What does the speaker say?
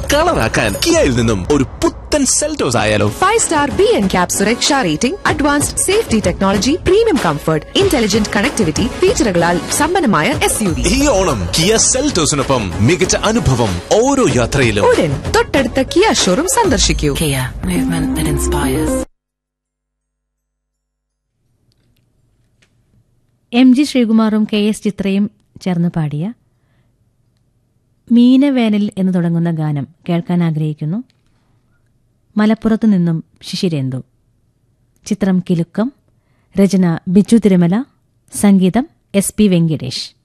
കളറാക്കാൻ കിയയിൽ നിന്നും ഒരു പുത്തൻ സെൽറ്റോസ് ആയാലോ? 5-star B&CAP സുരക്ഷാ rating, advanced safety technology, premium comfort, intelligent connectivity ഫീച്ചറുകളാൽ സമ്പന്നമായ SUV. ഈ ഓണം കിയ സെൽറ്റോസിനൊപ്പം മികച്ച അനുഭവം ഓരോ യാത്രയിലും. ഉടൻ തൊട്ടടുത്ത കിയ ഷോറൂം സന്ദർശിക്കൂ. Kia, movement that inspires. MG ശ്രീകുമാറും KS ചിത്രയും ചേർന്ന് പാടിയ മീനവേനൽ എന്ന് തുടങ്ങുന്ന ഗാനം കേൾക്കാൻ ആഗ്രഹിക്കുന്നു. മലപ്പുറത്തു നിന്നും ശിശിരേന്ദു. ചിത്രം കിലുക്കം. രചന ബിജു തിരുമല. സംഗീതം SP വെങ്കിടേഷ്.